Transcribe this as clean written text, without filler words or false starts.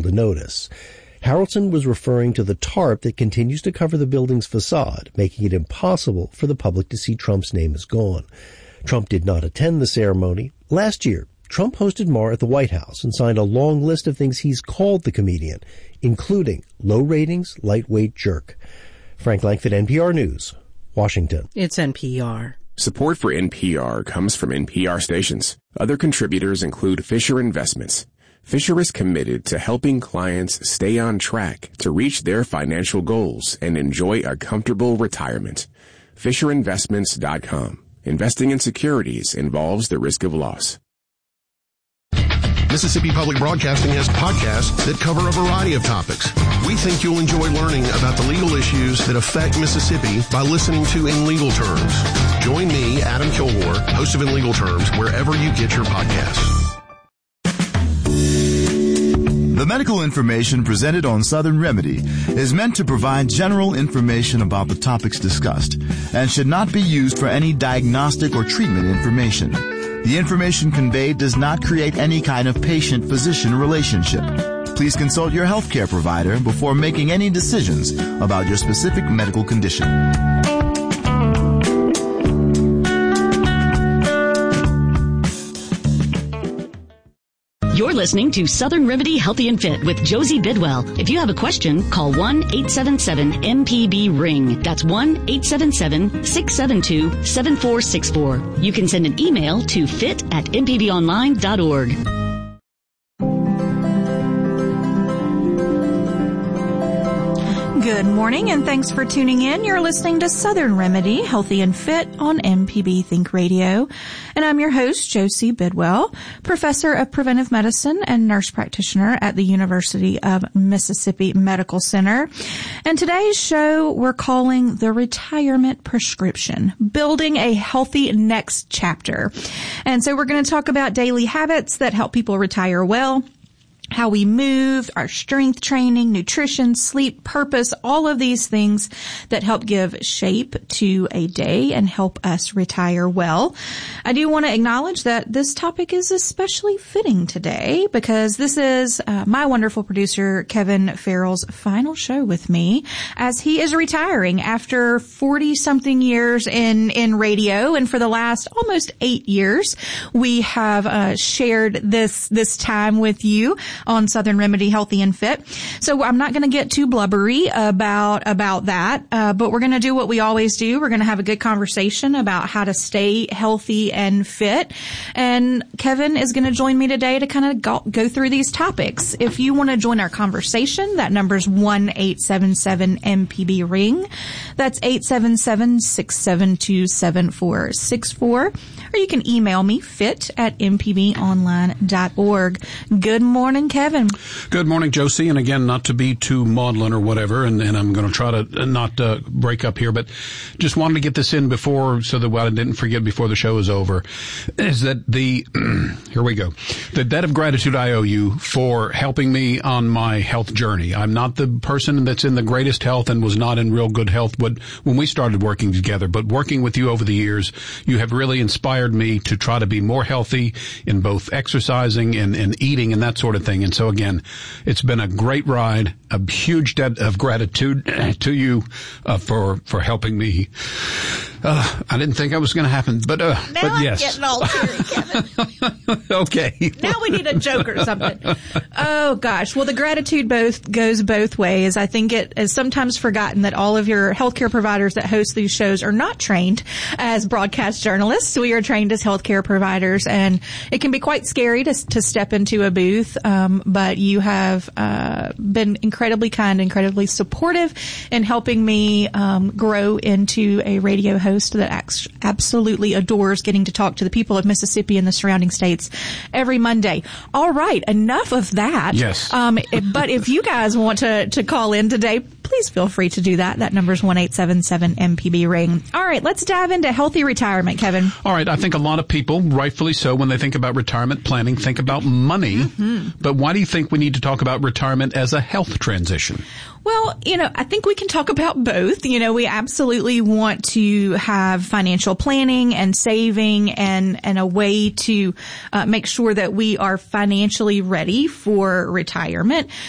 able to notice. Harrelson was referring to the tarp that continues to cover the building's facade, making it impossible for the public to see Trump's name as gone. Trump did not attend the ceremony. Last year, Trump hosted Maher at the White House and signed a long list of things he's called the comedian, including low ratings, lightweight jerk. Frank Langford, NPR News, Washington. It's NPR. Support for NPR comes from NPR stations. Other contributors include Fisher Investments. Fisher is committed to helping clients stay on track to reach their financial goals and enjoy a comfortable retirement. FisherInvestments.com. Investing in securities involves the risk of loss. Mississippi Public Broadcasting has podcasts that cover a variety of topics. We think you'll enjoy learning about the legal issues that affect Mississippi by listening to In Legal Terms. Join me, Adam Kilgore, host of In Legal Terms, wherever you get your podcasts. The medical information presented on Southern Remedy is meant to provide general information about the topics discussed and should not be used for any diagnostic or treatment information. The information conveyed does not create any kind of patient-physician relationship. Please consult your healthcare provider before making any decisions about your specific medical condition. You're listening to Southern Remedy Healthy and Fit with Josie Bidwell. If you have a question, call 1-877-MPB-RING. That's 1-877-672-7464. You can send an email to fit@mpbonline.org. Good morning, and thanks for tuning in. You're listening to Southern Remedy, Healthy and Fit on MPB Think Radio. And I'm your host, Josie Bidwell, professor of preventive medicine and nurse practitioner at the University of Mississippi Medical Center. And today's show we're calling The Retirement Prescription, Building a Healthy Next Chapter. And so we're going to talk about daily habits that help people retire well, how we move, our strength training, nutrition, sleep, purpose, all of these things that help give shape to a day and help us retire well. I do want to acknowledge that this topic is especially fitting today because this is my wonderful producer, Kevin Farrell's final show with me as he is retiring after 40-something years in radio. And for the last almost 8 years, we have shared this time with you on Southern Remedy Healthy and Fit. So I'm not going to get too blubbery about that, but we're going to do what we always do. We're going to have a good conversation about how to stay healthy and fit. And Kevin is going to join me today to kind of go through these topics. If you want to join our conversation, that number's 1-877-MPB-RING. That's 877-672-7464. Or you can email me, fit@mpbonline.org. Good morning, Kevin. Good morning, Josie. And again, not to be too maudlin or whatever, and I'm going to try to not break up here, but just wanted to get this in before, so that I didn't forget before the show is over, is that here we go. The debt of gratitude I owe you for helping me on my health journey. I'm not the person that's in the greatest health and was not in real good health when we started working together, but working with you over the years, you have really inspired me to try to be more healthy in both exercising and eating and that sort of thing. And so again, it's been a great ride, a huge debt of gratitude to you for helping me. I didn't think that was going to happen, but yes. Getting all teary, Kevin. Okay. Now we need a joke or something. Oh gosh. Well, the gratitude goes both ways. I think it is sometimes forgotten that all of your healthcare providers that host these shows are not trained as broadcast journalists. We are trained as healthcare providers, and it can be quite scary to step into a booth. But you have been incredibly kind, incredibly supportive in helping me grow into a radio host that absolutely adores getting to talk to the people of Mississippi and the surrounding states every Monday. All right, enough of that. Yes. But if you guys want to call in today, please feel free to do that. That number is 1-877-MPB-RING. All right, let's dive into healthy retirement, Kevin. All right, I think a lot of people, rightfully so, when they think about retirement planning, think about money. Mm-hmm. But why do you think we need to talk about retirement as a health transition? Well, I think we can talk about both. We absolutely want to have financial planning and saving and a way to make sure that we are financially ready for retirement.